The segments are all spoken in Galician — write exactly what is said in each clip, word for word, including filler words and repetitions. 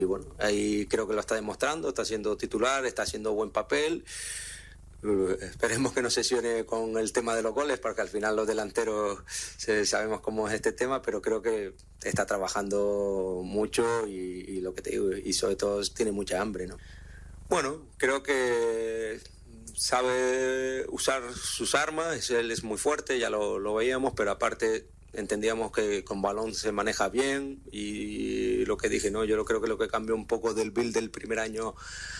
Y bueno, ahí creo que lo está demostrando, está siendo titular, está haciendo buen papel. Uh, esperemos que no se lesione con el tema de los goles, porque al final los delanteros se, sabemos cómo es este tema, pero creo que está trabajando mucho y, y lo que te digo, y sobre todo tiene mucha hambre, ¿no? Bueno, creo que sabe usar sus armas, él es muy fuerte, ya lo, lo veíamos, pero aparte entendíamos que con balón se maneja bien y lo que dije, ¿no? Yo creo que lo que cambió un poco del build del primer año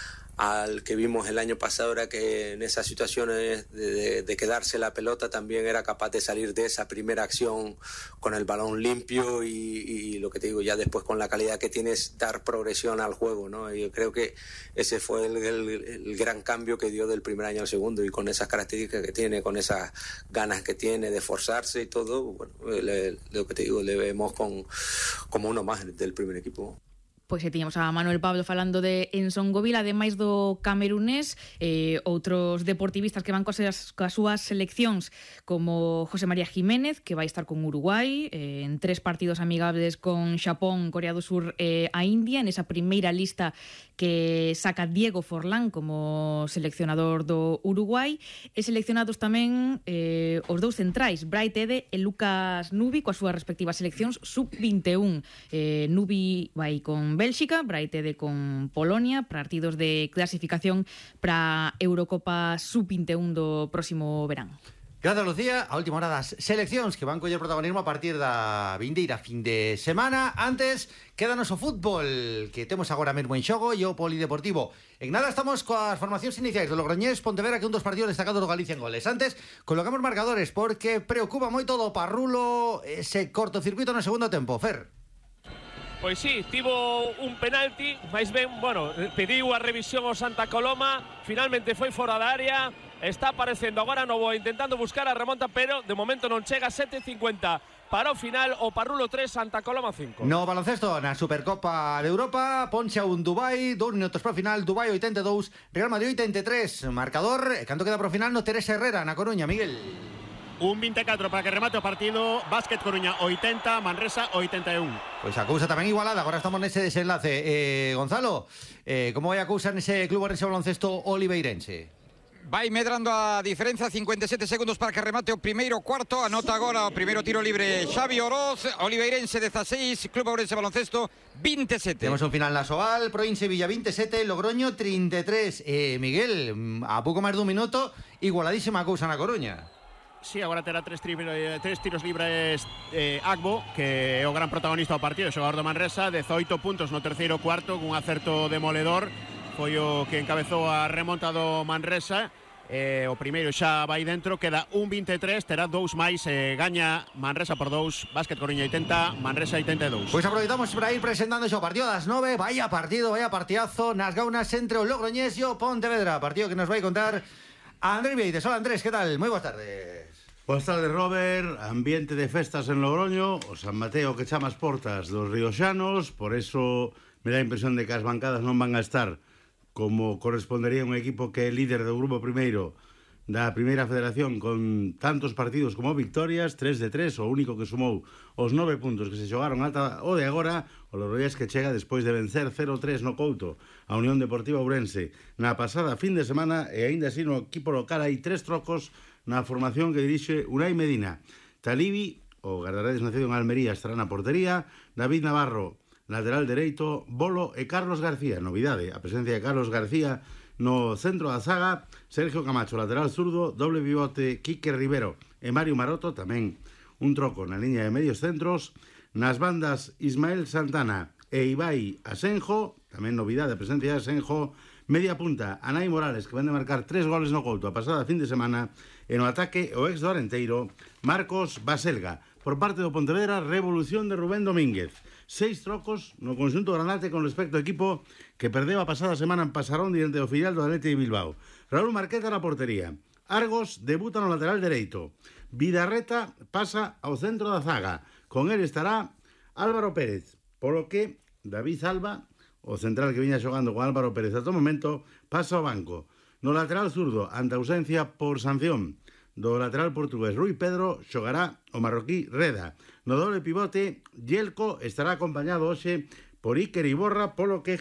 al que vimos el año pasado era que en esas situaciones de, de, de quedarse la pelota también era capaz de salir de esa primera acción con el balón limpio y, y lo que te digo, ya después con la calidad que tienes, dar progresión al juego, ¿no? Y yo creo que ese fue el, el, el gran cambio que dio del primer año al segundo, y con esas características que tiene, con esas ganas que tiene de esforzarse y todo, bueno, le, lo que te digo, le vemos con, como uno más del primer equipo. Pois e tiñamos a Manuel Pablo falando de Ensongovil, ademais do camerunés, eh, outros deportivistas que van coas, coas súas seleccións, como José María Jiménez, que vai estar con Uruguai, eh, en tres partidos amigables con Xapón, Corea do Sur e eh, a India, en esa primeira lista que saca Diego Forlán como seleccionador do Uruguai, e seleccionados tamén eh, os dous centrais, Bright Ede e Lucas Nubi, coas súas respectivas seleccións sub veintiún. Eh, Nubi vai con Bélxica, Bright Ede con Polonia, partidos de clasificación para Eurocopa sub veintiún do próximo verán. Gracias, Lucía. A última hora das seleccións que van coller protagonismo a partir da vindeira fin de semana. Antes, quédanos o fútbol que temos agora mesmo en xogo e o polideportivo. En nada estamos coas formacións iniciais do Logroñés Pontevedra, que é un dos partidos destacados do Galicia en goles. Antes, colocamos marcadores porque preocupa moito do Parrulo ese cortocircuito no segundo tempo. Fer. Pois sí, tivo un penalti, máis ben, bueno, pediu a revisión ao Santa Coloma, finalmente foi fora da área, está aparecendo agora Novo intentando buscar a remonta, pero de momento non chega. Sete cincuenta para o final, o Parrulo tres, Santa Coloma cinco. No baloncesto, na Supercopa de Europa, ponche a un Dubai, dous minutos para o final, Dubai oitenta e dous, Real Madrid oitenta e tres, marcador, e canto queda para o final no Teresa Herrera, na Coruña, Miguel. Un vinte e catro para que remate o partido. Básquet Coruña oitenta, Manresa oitenta e un. Pois a cousa tamén igualada. Agora estamos nese desenlace. eh, Gonzalo, eh, como vai a cousa nese club nese baloncesto oliveirense? Vai medrando a diferenza, cincuenta e sete segundos para que remate o primeiro cuarto. Anota agora o primeiro tiro libre Xavi Oroz. Oliveirense dezasseis, Club Ourense Baloncesto vinte e sete. Temos un final na Soal, Proinse Villa vinte e sete, Logroño trinta e tres. eh, Miguel, a pouco máis dun minuto, igualadísima a cousa na Coruña. Sí, agora terá tres, tri, tres tiros libres eh, Agbo, que é o gran protagonista do partido, o xogador do Manresa, dezoito puntos no terceiro cuarto, cun acerto demoledor, foi o que encabezou a remonta do Manresa. Eh, o primeiro xa vai dentro, queda un vinte e tres, terá dous máis, eh, gaña Manresa por dous, Básquet Coruña oitenta, Manresa oitenta e dous. Pois aproveitamos para ir presentando xo partido das nove. Vaya partido, vaya partidazo nas gaunas entre o Logroñés e o Pontevedra, partido que nos vai contar Andrés Vieites. Hola Andrés, que tal? Moi boas tardes. Boas tardes, Robert. Ambiente de festas en Logroño, o San Mateo que chama as portas dos rioxanos, por eso me dá a impresión de que as bancadas non van a estar como correspondería a un equipo que é líder do grupo primeiro da primeira federación con tantos partidos como victorias, tres de tres, o único que sumou os nove puntos que se xogaron ata o de agora, o Logroñés que chega despois de vencer cero tres no Couto a Unión Deportiva Ourense na pasada fin de semana, e aínda así no equipo local hai tres trocos na formación que dirixe Unai Medina. Talibi, o guardaredes nacido en Almería, estará na portería, David Navarro, lateral dereito, Bolo e Carlos García. Novidade, a presencia de Carlos García no centro da zaga, Sergio Camacho, lateral zurdo, doble pivote Quique Rivero e Mario Maroto, tamén un troco na liña de medios centros. Nas bandas, Ismael Santana e Ibai Asenjo, tamén novidade, a presencia de Asenjo. Media punta, Anai Morales, que van de marcar tres goles no Couto a pasada fin de semana. E no ataque, o ex do Arenteiro, Marcos Baselga. Por parte do Pontevedra, revolución de Rubén Domínguez. Seis trocos no conxunto granate con respecto ao equipo que perdeu a pasada semana en Pasarón diante do filial do Atleti de Bilbao. Raúl Marqueta na portería. Argos debuta no lateral dereito. Vidarreta pasa ao centro da zaga. Con él estará Álvaro Pérez, polo que David Alba, o central que viña xogando con Álvaro Pérez ata o momento, pasa ao banco. No lateral zurdo, ante ausencia por sanción do lateral portugués Rui Pedro, xogará o marroquí Reda. No doble pivote, Yelko estará acompañado hoxe por Iker Iborra, polo que